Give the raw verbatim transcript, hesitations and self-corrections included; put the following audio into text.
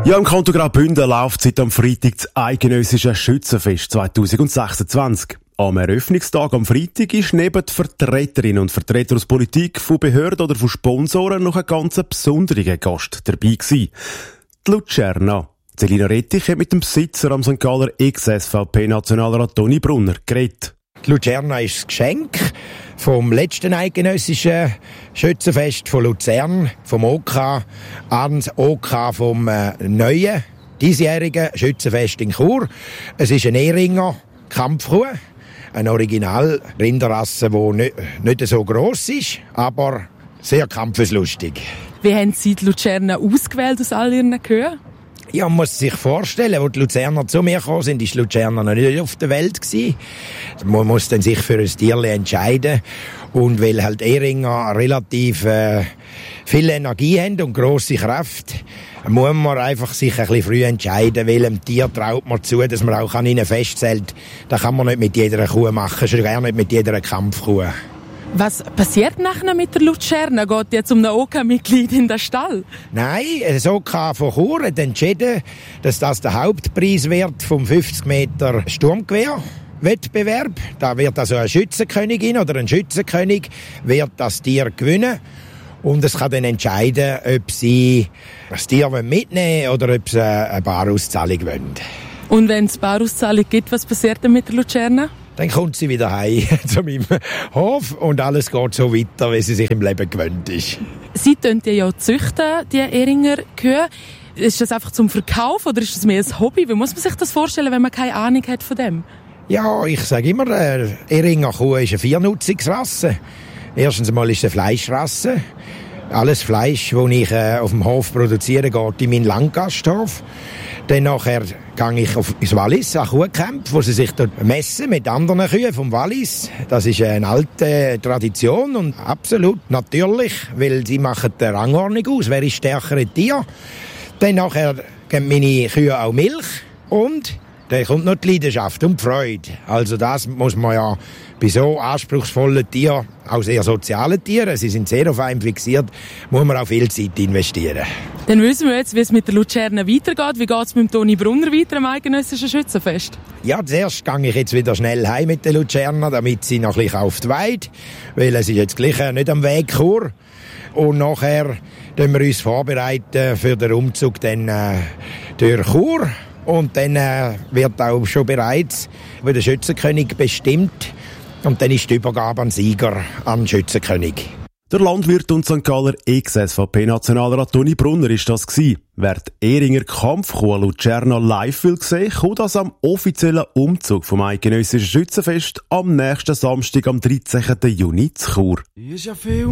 Ja, im Kanton Graubünden läuft seit am Freitag das eidgenössische Schützenfest zwanzig sechsundzwanzig. Am Eröffnungstag am Freitag ist neben den Vertreterinnen und Vertretern aus Politik, von Behörden oder von Sponsoren noch ein ganz besonderer Gast dabei gewesen. Die Luzerna. Selina Rettich hat mit dem Besitzer am Sankt Galler Ex-S V P-Nationalrat Toni Brunner geredet. Die Luzerna ist das Geschenk vom letzten eidgenössischen Schützenfest von Luzern, vom O K, ans O K vom äh, neuen, diesjährigen Schützenfest in Chur. Es ist ein Ehringer Kampfkuh, eine Original-Rinderrasse, die nicht, nicht so gross ist, aber sehr kampfeslustig. Wie haben Sie die Luzerna ausgewählt aus all Ihren Kühen? Ja, man muss sich vorstellen, als die Luzerner zu mir gekommen sind, war die Luzerner noch nicht auf der Welt gewesen. Man muss dann sich für ein Tierchen entscheiden. Und weil halt Ehringer relativ äh, viel Energie haben und grosse Kraft, muss man einfach sich ein bisschen früh entscheiden, welchem Tier traut man zu, dass man auch an ihnen festhält. Das kann man nicht mit jeder Kuh machen, schon gar nicht mit jeder Kampfkuh. Was passiert nachher mit der Luzerna? Geht jetzt um ein O K-Mitglied in den Stall? Nein, das O K von Chur hat entschieden, dass das der Hauptpreis wird vom fünfzig Meter Sturmgewehr-Wettbewerb. Da wird also eine Schützenkönigin oder ein Schützenkönig wird das Tier gewinnen. Und es kann dann entscheiden, ob sie das Tier mitnehmen wollen oder ob sie eine Barauszahlung wollen. Und wenn es Barauszahlung gibt, was passiert dann mit der Luzerna? Dann kommt sie wieder heim zu meinem Hof und alles geht so weiter, wie sie sich im Leben gewöhnt ist. Sie züchten ja züchten, die Ehringer Kühe. Ist das einfach zum Verkauf oder ist das mehr ein Hobby? Wie muss man sich das vorstellen, wenn man keine Ahnung hat von dem? Ja, ich sage immer, äh, Ehringer Kuh ist eine Viernutzungsrasse. Erstens einmal ist es eine Fleischrasse. Alles Fleisch, das ich äh, auf dem Hof produziere, geht in meinen Landgasthof. Dann nachher gehe ich auf ins Wallis, an Kuhkämpfe, wo sie sich dort messen mit anderen Kühen vom Wallis. Das ist eine alte Tradition und absolut natürlich, weil sie machen die Rangordnung aus, wer ist stärkere Tier. Dann nachher geben meine Kühe auch Milch und dann kommt noch die Leidenschaft und die Freude. Also das muss man ja bei so anspruchsvollen Tieren, auch sehr sozialen Tieren, sie sind sehr auf einen fixiert, muss man auch viel Zeit investieren. Dann wissen wir jetzt, wie es mit der Luzerna weitergeht. Wie geht es mit dem Toni Brunner weiter am eidgenössischen Schützenfest? Ja, zuerst gehe ich jetzt wieder schnell heim mit der Luzerna, damit sie noch ein bisschen auf die Weide, weil es ist jetzt gleich nicht am Weg Chur. Und nachher tun wir uns vorbereiten für den Umzug dann, äh, durch Chur. Und dann äh, wird auch schon bereits über den Schützenkönig bestimmt. Und dann ist die Übergabe an Sieger, an den Schützenkönig. Der Landwirt und Sankt Galler Ex-S V P-Nationalrat Toni Brunner ist das gewesen. Wer die Ehringer Kampfkuh Luzerna live will sehen, kommt das am offiziellen Umzug vom eidgenössischen Schützenfest am nächsten Samstag, am dreizehnten Juni zu Chur.